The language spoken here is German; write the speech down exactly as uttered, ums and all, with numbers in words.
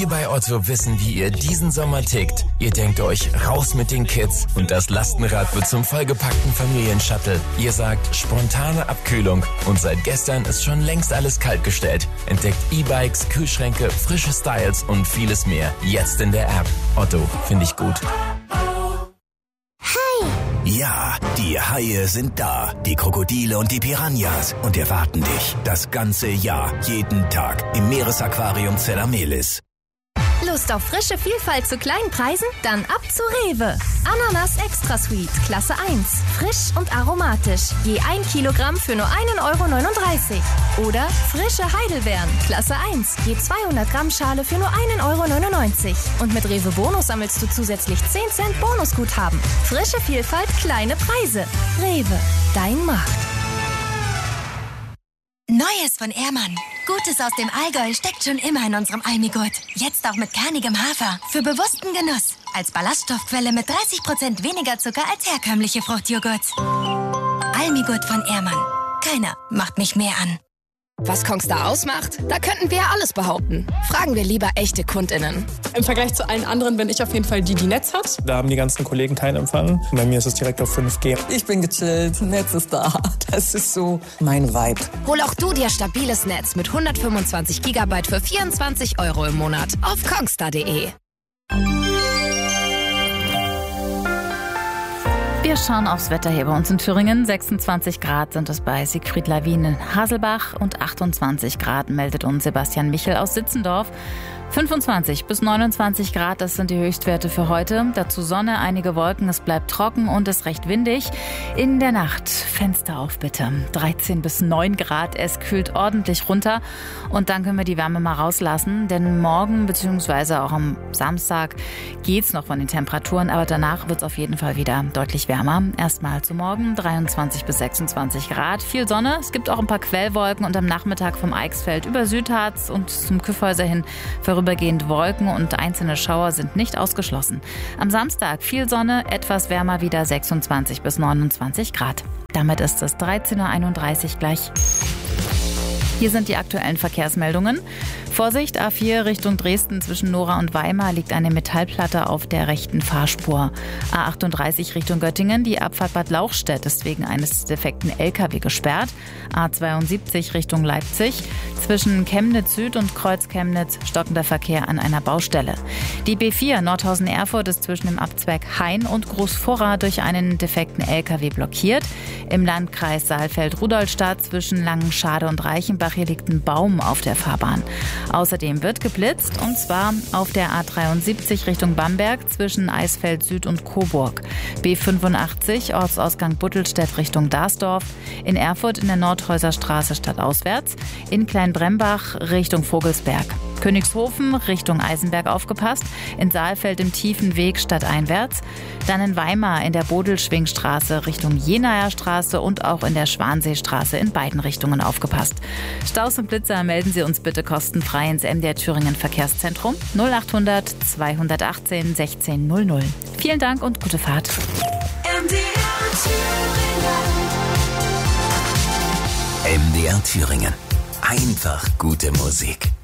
Wir bei Otto wissen, wie ihr diesen Sommer tickt. Ihr denkt euch, raus mit den Kids und das Lastenrad wird zum vollgepackten Familienshuttle. Ihr sagt, spontane Abkühlung und seit gestern ist schon längst alles kaltgestellt. Entdeckt E-Bikes, Kühlschränke, frische Styles und vieles mehr. Jetzt in der App. Otto, finde ich gut. Ja, die Haie sind da, die Krokodile und die Piranhas und erwarten dich das ganze Jahr, jeden Tag im Meeresaquarium Zellamelis. Lust auf frische Vielfalt zu kleinen Preisen? Dann ab zu Rewe. Ananas Extra Sweet, Klasse eins. Frisch und aromatisch. Je ein Kilogramm für nur ein Euro neununddreißig. Oder frische Heidelbeeren, Klasse eins. Je zweihundert Gramm Schale für nur ein Euro neunundneunzig. Und mit Rewe Bonus sammelst du zusätzlich zehn Cent Bonusguthaben. Frische Vielfalt, kleine Preise. Rewe, dein Markt. Neues von Ehrmann. Gutes aus dem Allgäu steckt schon immer in unserem Almigurt. Jetzt auch mit kernigem Hafer. Für bewussten Genuss. Als Ballaststoffquelle mit dreißig Prozent weniger Zucker als herkömmliche Fruchtjoghurts. Almigurt von Ehrmann. Keiner macht mich mehr an. Was Kongstar ausmacht? Da könnten wir ja alles behaupten. Fragen wir lieber echte KundInnen. Im Vergleich zu allen anderen bin ich auf jeden Fall die, die Netz hat. Da haben die ganzen Kollegen keinen Empfang. Bei mir ist es direkt auf fünf G. Ich bin gechillt, Netz ist da. Das ist so mein Vibe. Hol auch du dir stabiles Netz mit hundertfünfundzwanzig Gigabyte für vierundzwanzig Euro im Monat auf kongstar punkt de. Wir schauen aufs Wetter hier bei uns in Thüringen. sechsundzwanzig Grad sind es bei Siegfried Lawin in Haselbach und achtundzwanzig Grad meldet uns Sebastian Michel aus Sitzendorf. fünfundzwanzig bis neunundzwanzig Grad, das sind die Höchstwerte für heute. Dazu Sonne, einige Wolken, es bleibt trocken und es recht windig. In der Nacht Fenster auf bitte. dreizehn bis neun Grad, es kühlt ordentlich runter. Und dann können wir die Wärme mal rauslassen, denn morgen bzw. auch am Samstag geht's noch von den Temperaturen, aber danach wird's auf jeden Fall wieder deutlich wärmer. Erstmal zu morgen dreiundzwanzig bis sechsundzwanzig Grad, viel Sonne, es gibt auch ein paar Quellwolken und am Nachmittag vom Eichsfeld über Südharz und zum Kyffhäuser hin vorübergehend Wolken und einzelne Schauer sind nicht ausgeschlossen. Am Samstag viel Sonne, etwas wärmer wieder sechsundzwanzig bis neunundzwanzig Grad. Damit ist es dreizehn Uhr einunddreißig gleich. Hier sind die aktuellen Verkehrsmeldungen. Vorsicht, A vier Richtung Dresden zwischen Nora und Weimar liegt eine Metallplatte auf der rechten Fahrspur. A achtunddreißig Richtung Göttingen, die Abfahrt Bad Lauchstädt ist wegen eines defekten L K W gesperrt. A zweiundsiebzig Richtung Leipzig zwischen Chemnitz Süd und Kreuz Chemnitz stockender Verkehr an einer Baustelle. Die B vier Nordhausen-Erfurt ist zwischen dem Abzweig Hain und Großfurra durch einen defekten L K W blockiert. Im Landkreis Saalfeld-Rudolstadt zwischen Langenschade und Reichenbach hier liegt ein Baum auf der Fahrbahn. Außerdem wird geblitzt, und zwar auf der A dreiundsiebzig Richtung Bamberg zwischen Eisfeld Süd und Coburg. B fünfundachtzig Ortsausgang Buttelstedt Richtung Darsdorf. In Erfurt in der Nordhäuserstraße stadtauswärts. In Kleinbrembach Richtung Vogelsberg. Königshofen Richtung Eisenberg aufgepasst. In Saalfeld im Tiefen Weg stadteinwärts. Dann in Weimar in der Bodelschwingstraße Richtung Jenaer Straße und auch in der Schwanseestraße in beiden Richtungen aufgepasst. Staus und Blitzer melden Sie uns bitte kostenfrei ins M D R Thüringen Verkehrszentrum null achthundert zweihundertachtzehn sechzehn null null. Vielen Dank und gute Fahrt. M D R Thüringen. M D R Thüringen. Einfach gute Musik.